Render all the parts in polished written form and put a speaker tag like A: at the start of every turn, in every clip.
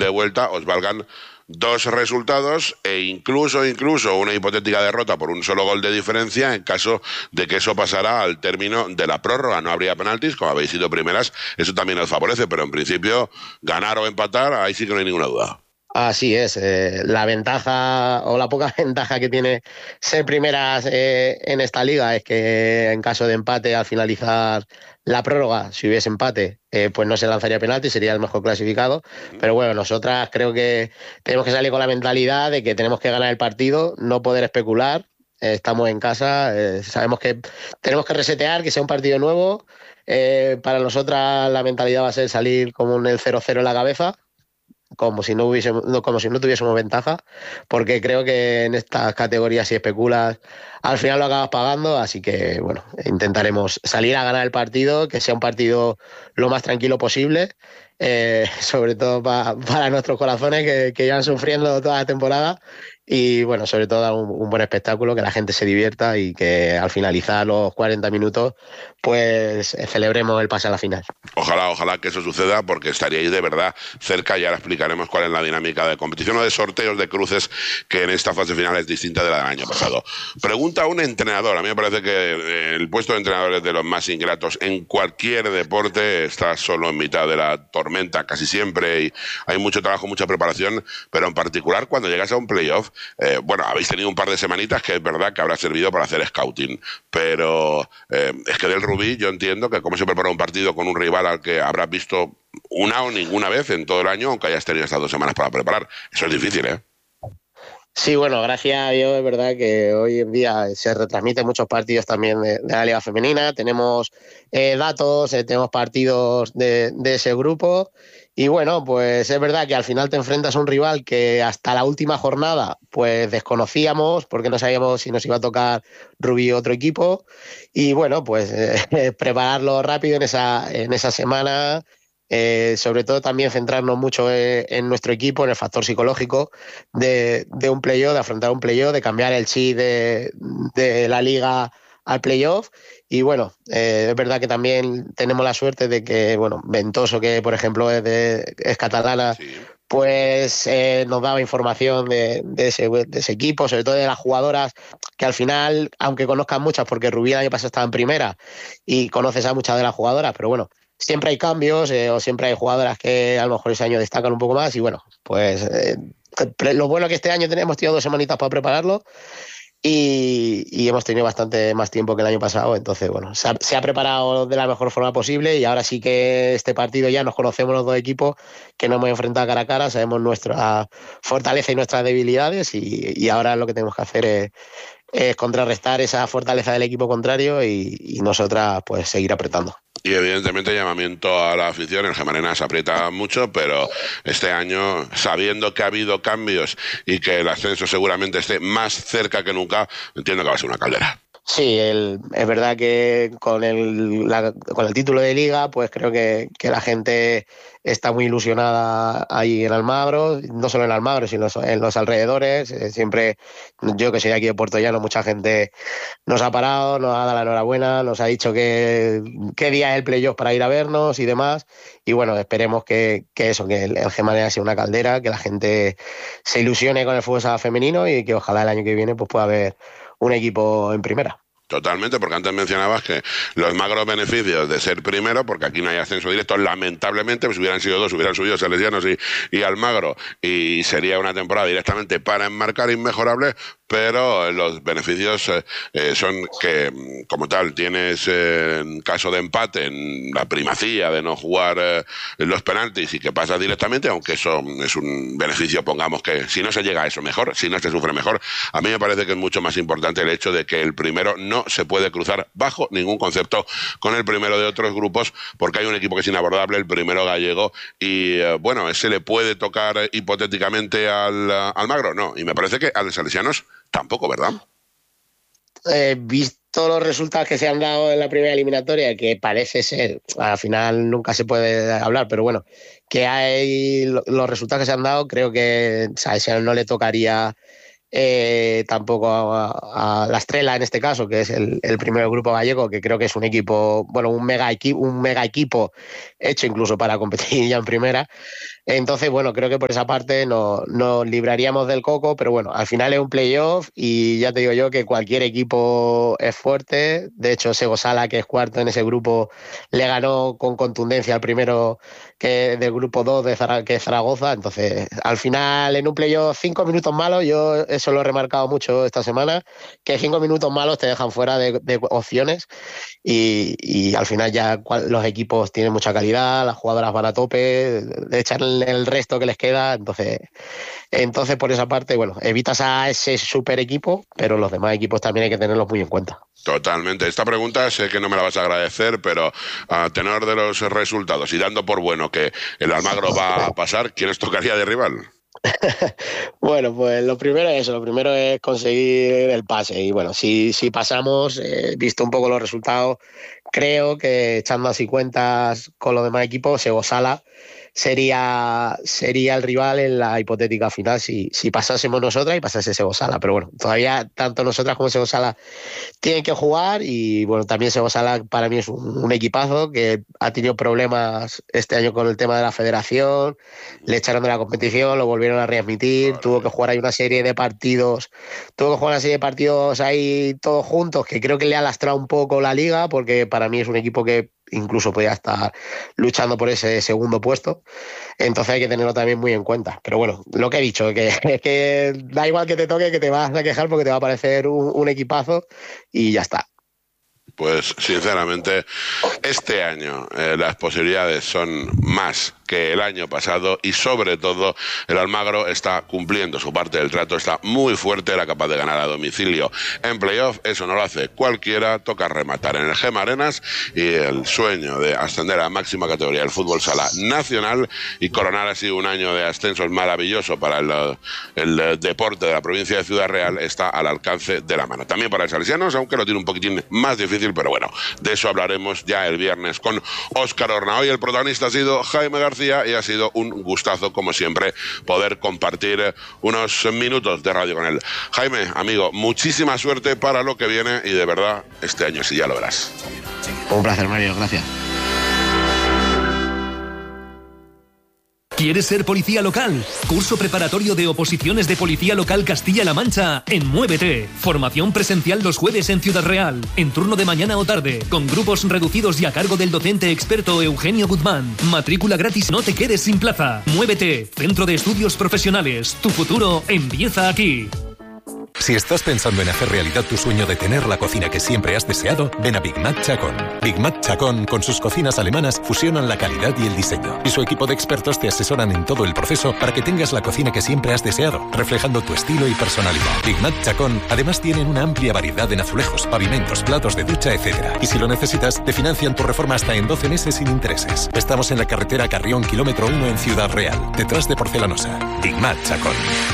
A: de vuelta os valgan dos resultados e incluso una hipotética derrota por un solo gol de diferencia en caso de que eso pasara al término de la prórroga. No habría penaltis, como habéis sido primeras, eso también os favorece, pero en principio ganar o empatar, ahí sí que no hay ninguna duda.
B: Así es, la ventaja o la poca ventaja que tiene ser primeras en esta liga es que en caso de empate al finalizar la prórroga, si hubiese empate, pues no se lanzaría penalti, sería el mejor clasificado. Pero bueno, nosotras creo que tenemos que salir con la mentalidad de que tenemos que ganar el partido, no poder especular. Estamos en casa, sabemos que tenemos que resetear, que sea un partido nuevo. Para nosotras la mentalidad va a ser salir con el 0-0 en la cabeza, como si como si no tuviésemos ventaja, porque creo que en estas categorías si especulas al final lo acabas pagando, así que bueno, intentaremos salir a ganar el partido, que sea un partido lo más tranquilo posible, sobre todo para nuestros corazones que llevan sufriendo toda la temporada, y bueno, sobre todo dar un buen espectáculo, que la gente se divierta y que al finalizar los 40 minutos pues celebremos el pase a la final.
A: Ojalá que eso suceda, porque estaríais de verdad cerca y ahora explicaremos cuál es la dinámica de competición o de sorteos de cruces, que en esta fase final es distinta de la del año pasado. Pregunta a un entrenador. A mí me parece que el puesto de entrenador es de los más ingratos en cualquier deporte. Estás solo en mitad de la tormenta casi siempre y hay mucho trabajo, mucha preparación, pero en particular cuando llegas a un playoff, bueno, habéis tenido un par de semanitas que es verdad que habrá servido para hacer scouting, pero es que del Rubí yo entiendo que cómo se prepara un partido con un rival al que habrás visto una o ninguna vez en todo el año, aunque hayas tenido estas 2 semanas para preparar. Eso es difícil, ¿eh?
B: Sí, bueno, gracias a Dios es verdad que hoy en día se retransmiten muchos partidos también de la Liga Femenina, tenemos datos, tenemos partidos de ese grupo y bueno, pues es verdad que al final te enfrentas a un rival que hasta la última jornada pues desconocíamos porque no sabíamos si nos iba a tocar Rubí o otro equipo y bueno, pues prepararlo rápido en esa semana. Sobre todo también centrarnos mucho en nuestro equipo, en el factor psicológico de un playoff, de afrontar un playoff, de cambiar el chip de la liga al playoff. Y bueno, es verdad que también tenemos la suerte de que, bueno, Ventoso, que por ejemplo es catalana, sí, pues nos daba información de ese equipo, sobre todo de las jugadoras, que al final, aunque conozcan muchas, porque Rubí el año pasado estaba en primera y conoces a muchas de las jugadoras, pero bueno, siempre hay cambios o siempre hay jugadoras que a lo mejor ese año destacan un poco más y bueno, pues lo bueno que este año hemos tenido 2 semanitas para prepararlo y hemos tenido bastante más tiempo que el año pasado, entonces bueno, se ha preparado de la mejor forma posible y ahora sí que este partido ya nos conocemos los dos equipos que nos hemos enfrentado cara a cara, sabemos nuestra fortaleza y nuestras debilidades y ahora lo que tenemos que hacer es contrarrestar esa fortaleza del equipo contrario y nosotras pues seguir apretando.
A: Y evidentemente llamamiento a la afición. El Gemarena se aprieta mucho, pero este año, sabiendo que ha habido cambios y que el ascenso seguramente esté más cerca que nunca, entiendo que va a ser una caldera.
B: Sí, es verdad que con el título de liga, pues creo que la gente está muy ilusionada ahí en Almagro, no solo en Almagro, sino en los alrededores. Siempre, yo que soy aquí de Puerto Llano, mucha gente nos ha parado, nos ha dado la enhorabuena, nos ha dicho qué día es el playoff para ir a vernos y demás. Y bueno, esperemos que el Gemarena sea una caldera, que la gente se ilusione con el fútbol sala femenino y que ojalá el año que viene pues pueda haber un equipo en primera.
A: Totalmente, porque antes mencionabas que los magros beneficios de ser primero, porque aquí no hay ascenso directo, lamentablemente, pues hubieran sido 2, hubieran subido Salesianos y Almagro, y sería una temporada directamente para enmarcar inmejorable, pero los beneficios son que, como tal, tienes en caso de empate en la primacía de no jugar los penaltis y que pasas directamente, aunque eso es un beneficio, pongamos que si no se llega a eso mejor, si no se sufre mejor. A mí me parece que es mucho más importante el hecho de que el primero no se puede cruzar bajo ningún concepto con el primero de otros grupos, porque hay un equipo que es inabordable, el primero gallego, y bueno, ese le puede tocar hipotéticamente al Almagro, no, y me parece que al Salesianos tampoco, ¿verdad?
B: Visto los resultados que se han dado en la primera eliminatoria, que parece ser, al final nunca se puede hablar, pero bueno, que hay los resultados que se han dado, creo que a no le tocaría tampoco a la Estrela en este caso, que es el primer grupo gallego, que creo que es un equipo, bueno, un mega equipo hecho incluso para competir ya en primera. Entonces, bueno, creo que por esa parte nos libraríamos del coco, pero bueno, al final es un playoff y ya te digo yo que cualquier equipo es fuerte. De hecho, Sego Sala, que es cuarto en ese grupo, le ganó con contundencia al primero que del grupo 2 que es Zaragoza. Entonces, al final, en un playoff, 5 minutos malos, yo eso lo he remarcado mucho esta semana, que 5 minutos malos te dejan fuera de opciones y al final ya los equipos tienen mucha calidad, las jugadoras van a tope, echan el resto que les queda, entonces por esa parte, bueno, evitas a ese super equipo, pero los demás equipos también hay que tenerlos muy en cuenta.
A: Totalmente. Esta pregunta sé que no me la vas a agradecer, pero a tenor de los resultados y dando por bueno que el Almagro va a pasar, ¿quién les tocaría de rival?
B: Bueno, pues lo primero es conseguir el pase y bueno, si pasamos, visto un poco los resultados, creo que echando así cuentas con los demás equipos, Sego Sala sería el rival en la hipotética final si pasásemos nosotras y pasase Sego Sala, pero bueno, todavía tanto nosotras como Sego Sala tienen que jugar y bueno, también Sego Sala para mí es un equipazo que ha tenido problemas este año con el tema de la federación, le echaron de la competición, lo volvieron a readmitir, tuvo que jugar ahí una serie de partidos ahí todos juntos, que creo que le ha lastrado un poco la liga, porque para mí es un equipo que incluso podía estar luchando por ese segundo puesto, entonces hay que tenerlo también muy en cuenta, pero bueno, lo que he dicho, que da igual que te toque, que te vas a quejar porque te va a parecer un equipazo y ya está.
A: Pues sinceramente este año las posibilidades son más que el año pasado y sobre todo el Almagro está cumpliendo su parte del trato, está muy fuerte, era capaz de ganar a domicilio en playoff, eso no lo hace cualquiera, toca rematar en el Gema Arenas y el sueño de ascender a máxima categoría del fútbol sala nacional y coronar así un año de ascensos maravilloso para el deporte de la provincia de Ciudad Real está al alcance de la mano. También para el salesianos, aunque lo tiene un poquitín más difícil, pero bueno, de eso hablaremos ya el viernes con Óscar Horna. Hoy el protagonista ha sido Jaime García y ha sido un gustazo, como siempre, poder compartir unos minutos de radio con él. Jaime, amigo, muchísima suerte para lo que viene y de verdad, este año sí ya lo verás.
B: Un placer, Mario, gracias.
C: ¿Quieres ser policía local? Curso preparatorio de oposiciones de Policía Local Castilla-La Mancha en Muévete. Formación presencial los jueves en Ciudad Real, en turno de mañana o tarde, con grupos reducidos y a cargo del docente experto Eugenio Guzmán. Matrícula gratis, no te quedes sin plaza. Muévete, Centro de Estudios Profesionales. Tu futuro empieza aquí.
D: Si estás pensando en hacer realidad tu sueño de tener la cocina que siempre has deseado, ven a Big Mac Chacón. Big Mac Chacón, con sus cocinas alemanas, fusionan la calidad y el diseño. Y su equipo de expertos te asesoran en todo el proceso para que tengas la cocina que siempre has deseado, reflejando tu estilo y personalidad. Big Mac Chacón, además tienen una amplia variedad en azulejos, pavimentos, platos de ducha, etc. Y si lo necesitas, te financian tu reforma hasta en 12 meses sin intereses. Estamos en la carretera Carrión, kilómetro 1 en Ciudad Real, detrás de Porcelanosa. Big Mac Chacón.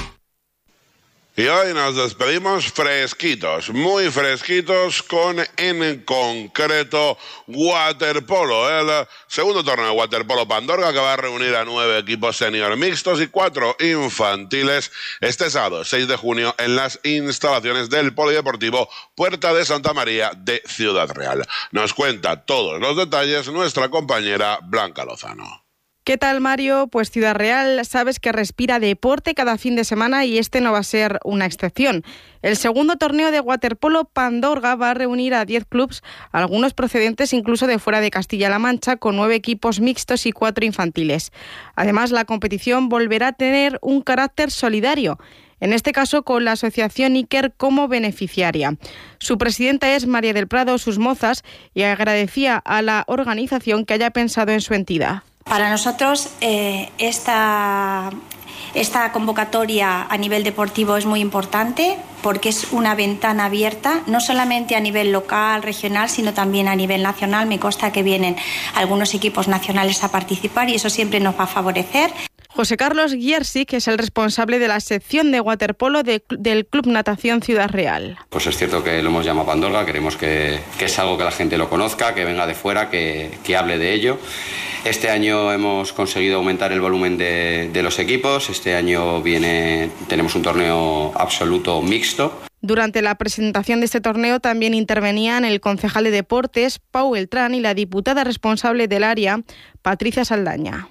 A: Y hoy nos despedimos fresquitos, muy fresquitos, con en concreto waterpolo, el segundo torneo de waterpolo Pandorga, que va a reunir a 9 equipos senior mixtos y 4 infantiles este sábado 6 de junio en las instalaciones del Polideportivo Puerta de Santa María de Ciudad Real. Nos cuenta todos los detalles nuestra compañera Blanca Lozano.
E: ¿Qué tal, Mario? Pues Ciudad Real sabes que respira deporte cada fin de semana y este no va a ser una excepción. El segundo torneo de waterpolo Pandorga va a reunir a 10 clubs, algunos procedentes incluso de fuera de Castilla-La Mancha, con 9 equipos mixtos y 4 infantiles. Además, la competición volverá a tener un carácter solidario, en este caso con la asociación Iker como beneficiaria. Su presidenta es María del Prado Susmozas y agradecía a la organización que haya pensado en su entidad.
F: Para nosotros esta convocatoria a nivel deportivo es muy importante porque es una ventana abierta, no solamente a nivel local, regional, sino también a nivel nacional. Me consta que vienen algunos equipos nacionales a participar y eso siempre nos va a favorecer.
E: José Carlos Giersi, que es el responsable de la sección de waterpolo del Club Natación Ciudad Real.
G: Pues es cierto que lo hemos llamado Pandorga, queremos que es algo que la gente lo conozca, que venga de fuera, que hable de ello. Este año hemos conseguido aumentar el volumen de los equipos, este año tenemos un torneo absoluto mixto.
E: Durante la presentación de este torneo también intervenían el concejal de Deportes, Pau Beltrán, y la diputada responsable del área, Patricia Saldaña.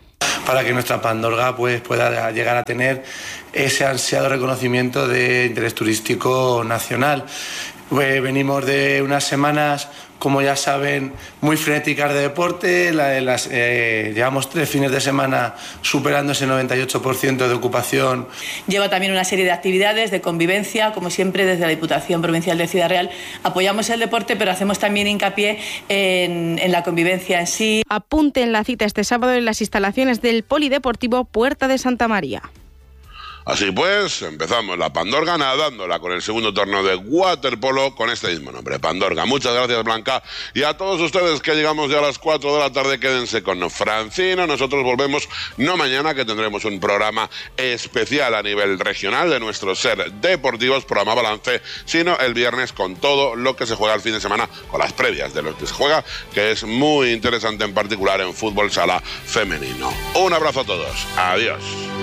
H: para que nuestra Pandorga pues pueda llegar a tener ese ansiado reconocimiento de interés turístico nacional. Venimos de unas semanas, como ya saben, muy frenéticas de deporte. Llevamos 3 fines de semana superando ese 98% de ocupación.
I: Lleva también una serie de actividades de convivencia, como siempre desde la Diputación Provincial de Ciudad Real. Apoyamos el deporte, pero hacemos también hincapié en la convivencia en sí.
E: Apunten la cita este sábado en las instalaciones del Polideportivo Puerta de Santa María.
A: Así pues, empezamos la Pandorga nadándola con el segundo torneo de waterpolo con este mismo nombre, Pandorga. Muchas gracias, Blanca. Y a todos ustedes que llegamos ya a las 4 de la tarde, quédense con Francino. Nosotros volvemos no mañana, que tendremos un programa especial a nivel regional de nuestros Ser Deportivos, programa balance, sino el viernes con todo lo que se juega el fin de semana, con las previas de lo que se juega, que es muy interesante, en particular en fútbol sala femenino. Un abrazo a todos. Adiós.